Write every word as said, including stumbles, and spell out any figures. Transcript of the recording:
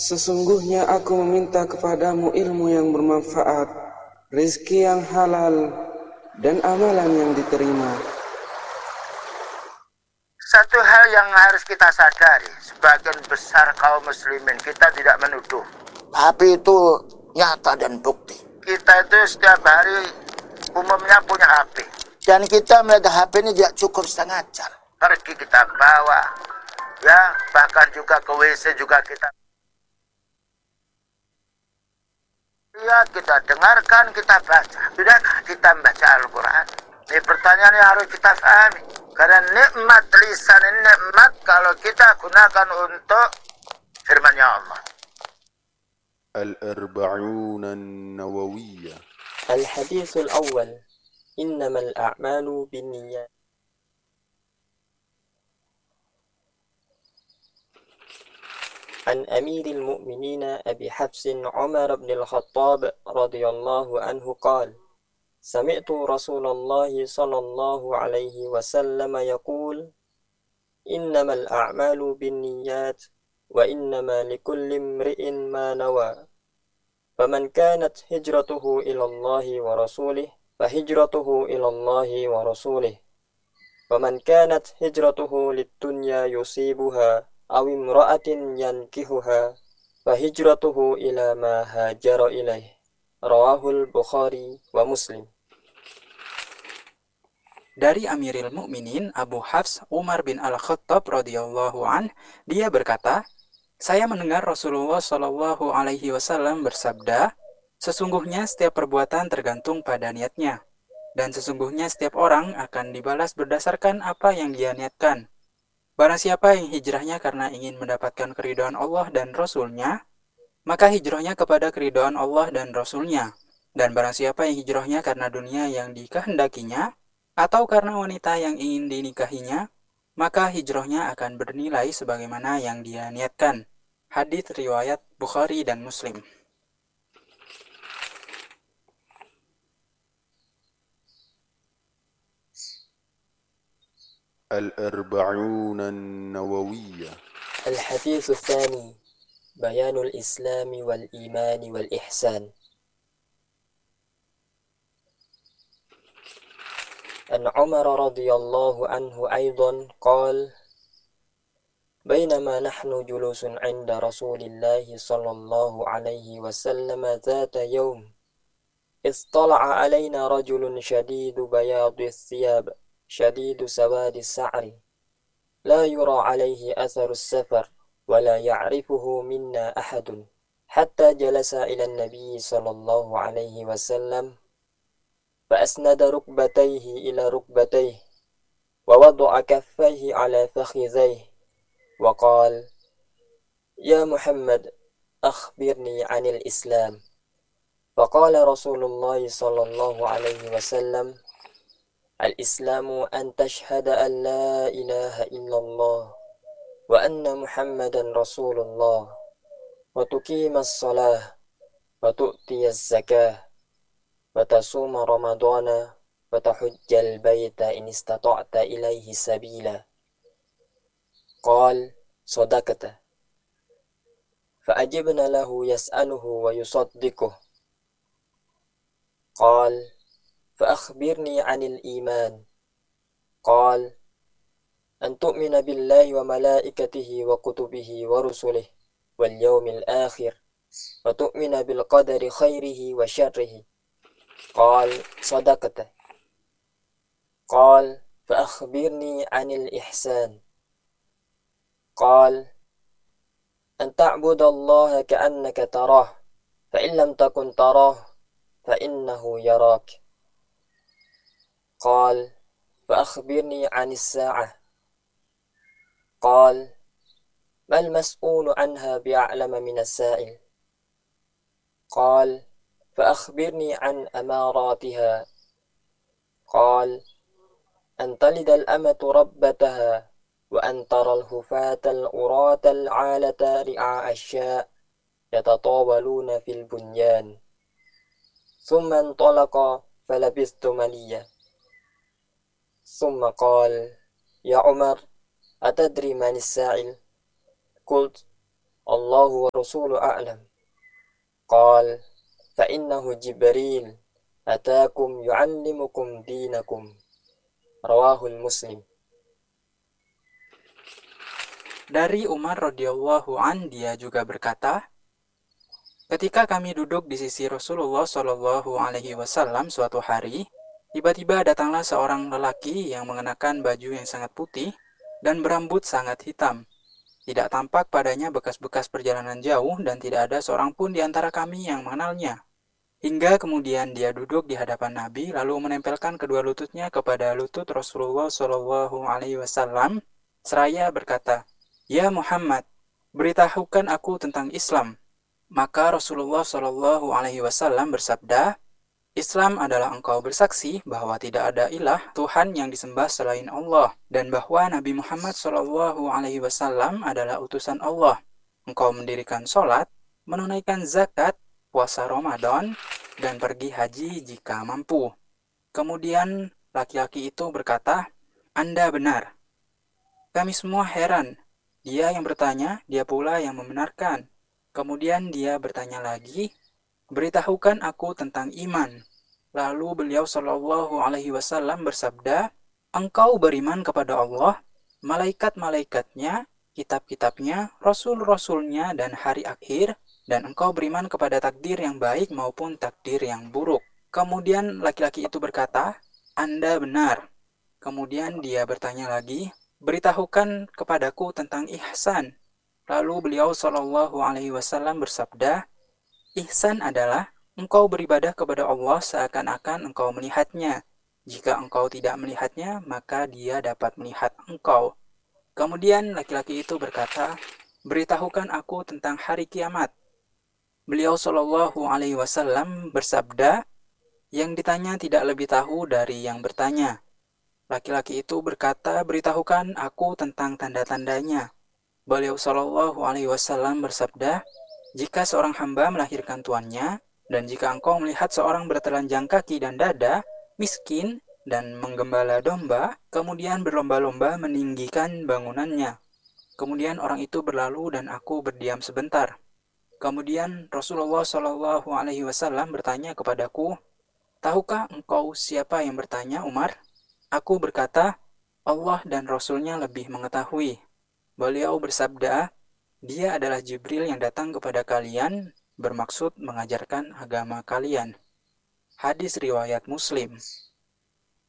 Sesungguhnya aku meminta kepadamu ilmu yang bermanfaat, rizki yang halal, dan amalan yang diterima. Satu hal yang harus kita sadari, sebagian besar kaum muslimin, kita tidak menuduh. Tapi itu nyata dan bukti. Kita itu setiap hari umumnya punya H P. Dan kita melihat H P ini tidak cukup setengah jam. Pergi kita ke bawah. Ya, bahkan juga ke W C juga kita lihat, kita dengarkan, kita baca. Tidakkah kita membaca Al-Quran? Ini pertanyaan yang harus kita pahami. Karena nikmat lisan ini nikmat kalau kita gunakan untuk firman-Nya Allah. الأربعون النووية. الحديث الأول إنما الأعمال بالنيات. عن أمير المؤمنين أبي حفص عمر بن الخطاب رضي الله عنه قال: سمعت رسول الله صلى الله عليه وسلم يقول: إنما الأعمال بالنيات وإنما لكل امرئ ما نوى، فمن كانت هجرته إلى الله ورسوله فهجرته إلى الله ورسوله، ومن كانت هجرته للدنيا يصيبها أو امرأة ينكحها فهجرته إلى ما هاجر إليه. رواه البخاري ومسلم. Dari Amiril Mukminin Abu Hafs Umar bin Al-Khattab radhiyallahu an, dia berkata, saya mendengar Rasulullah shallallahu alaihi wasallam bersabda, sesungguhnya setiap perbuatan tergantung pada niatnya, dan sesungguhnya setiap orang akan dibalas berdasarkan apa yang dia niatkan. Barang siapa yang hijrahnya karena ingin mendapatkan keridhaan Allah dan Rasul-Nya, maka hijrahnya kepada keridhaan Allah dan Rasul-Nya. Dan barang siapa yang hijrahnya karena dunia yang dikehendakinya, atau karena wanita yang ingin dinikahinya, maka hijrahnya akan bernilai sebagaimana yang dia niatkan. Hadits riwayat Bukhari dan Muslim. الأربعون النووية. الحديث الثاني بيان الإسلام والإيمان والإحسان. عن عمر رضي الله عنه أيضا قال: بينما نحن جلوس عند رسول الله صلى الله عليه وسلم ذات يوم اطلع علينا رجل شديد بياض الثياب شديد سواد الشعر لا يرى عليه أثر السفر ولا يعرفه منا أحد، حتى جلس إلى النبي صلى الله عليه وسلم فأسند ركبتيه إلى ركبتيه ووضع كفيه على فخذيه وقال: يا محمد أخبرني عن الإسلام. فقال رسول الله صلى الله عليه وسلم: الإسلام أن تشهد أن لا إله إلا الله وأن محمدا رسول الله وتقيم الصلاة وتؤتي الزكاة وتصوم رمضان وتحج البيت إن استطعت إليه سبيلا. قال: صدقت. فأجبنا له يسأله ويصدقه. قال: فأخبرني عن الإيمان. قال: أن تؤمن بالله وملائكته وكتبه ورسله واليوم الآخر وتؤمن بالقدر خيره وشره. قال: صدقت. قال: فأخبرني عن الإحسان. قال: أن تعبد الله كأنك تراه فإن لم تكن تراه فإنه يراك. قال: فأخبرني عن الساعة. قال: ما المسؤول عنها بأعلم من السائل. قال: فأخبرني عن أماراتها. قال: أن تلد الأمة ربتها وأن ترى الهفاة العراة العالة رعاء الشاء يتطاولون في البنيان. ثم انطلق فلبثت مليا. ثم قال: يا عمر أتدري من السائل؟ قلت: Allahu wa rasulu a'lam. Qal, fa innahu Jibril atakum yu'allimukum dinakum. Rawahul Muslim. Dari Umar radhiyallahu an, dia juga berkata, ketika kami duduk di sisi Rasulullah shallallahu alaihi wasallam suatu hari, tiba-tiba datanglah seorang lelaki yang mengenakan baju yang sangat putih dan berambut sangat hitam. Tidak tampak padanya bekas-bekas perjalanan jauh dan tidak ada seorang pun di antara kami yang mengenalnya. Hingga kemudian dia duduk di hadapan Nabi lalu menempelkan kedua lututnya kepada lutut Rasulullah shallallahu alaihi wasallam seraya berkata, "Ya Muhammad, beritahukan aku tentang Islam." Maka Rasulullah shallallahu alaihi wasallam bersabda, Islam adalah engkau bersaksi bahwa tidak ada ilah Tuhan yang disembah selain Allah dan bahwa Nabi Muhammad shallallahu alaihi wasallam adalah utusan Allah. Engkau mendirikan sholat, menunaikan zakat, puasa Ramadan, dan pergi haji jika mampu. Kemudian laki-laki itu berkata, Anda benar. Kami semua heran. Dia yang bertanya, dia pula yang membenarkan. Kemudian dia bertanya lagi, beritahukan aku tentang iman. Lalu beliau Shallallahu Alaihi Wasallam bersabda, engkau beriman kepada Allah, malaikat-malaikatnya, kitab-kitabnya, rasul-rasulnya, dan hari akhir, dan engkau beriman kepada takdir yang baik maupun takdir yang buruk. Kemudian laki-laki itu berkata, Anda benar. Kemudian dia bertanya lagi, beritahukan kepadaku tentang ihsan. Lalu beliau Shallallahu Alaihi Wasallam bersabda, ihsan adalah engkau beribadah kepada Allah seakan-akan engkau melihatnya. Jika engkau tidak melihatnya, maka dia dapat melihat engkau. Kemudian laki-laki itu berkata, beritahukan aku tentang hari kiamat. Beliau Shallallahu Alaihi Wasallam bersabda, yang ditanya tidak lebih tahu dari yang bertanya. Laki-laki itu berkata, beritahukan aku tentang tanda-tandanya. Beliau Shallallahu Alaihi Wasallam bersabda, jika seorang hamba melahirkan tuannya, dan jika engkau melihat seorang bertelanjang kaki dan dada, miskin, dan menggembala domba, kemudian berlomba-lomba meninggikan bangunannya. Kemudian orang itu berlalu dan aku berdiam sebentar. Kemudian Rasulullah Shallallahu Alaihi Wasallam bertanya kepadaku, tahukah engkau siapa yang bertanya, Umar? Aku berkata, Allah dan Rasulnya lebih mengetahui. Beliau bersabda, dia adalah Jibril yang datang kepada kalian, bermaksud mengajarkan agama kalian. Hadis riwayat Muslim.